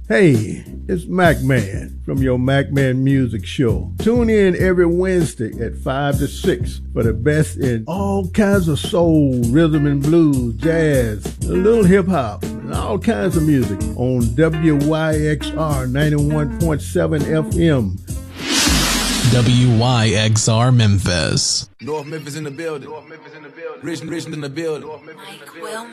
Hey, it's Mac Man from your Mac Man Music Show. Tune in every Wednesday at 5 to 6 for the best in all kinds of soul, rhythm and blues, jazz, a little hip hop, and all kinds of music on WYXR 91.7 FM. WYXR Memphis. North Memphis in the building. Richmond in the building. Mike Wilmer.